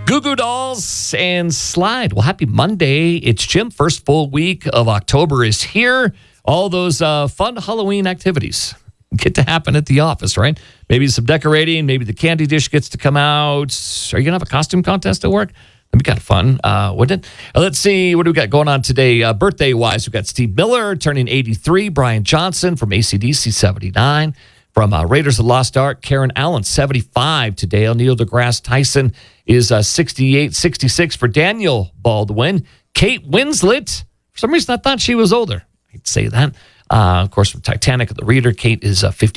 Goo Goo Dolls and Slide. Well, happy Monday. It's Jim. First full week of October is here. All those fun Halloween activities get to happen at the office, right? Maybe some decorating. Maybe the candy dish gets to come out. Are you going to have a costume contest at work? That'd be kind of fun, wouldn't it? Let's see. What do we got going on today? Birthday-wise, we've got Steve Miller turning 83. Brian Johnson from AC/DC, 79. From Raiders of the Lost Ark, Karen Allen, 75 today. Neil deGrasse Tyson is 68, 66 for Daniel Baldwin. Kate Winslet, for some reason I thought she was older. I'd say that. Of course, from Titanic, The Reader, Kate is 50.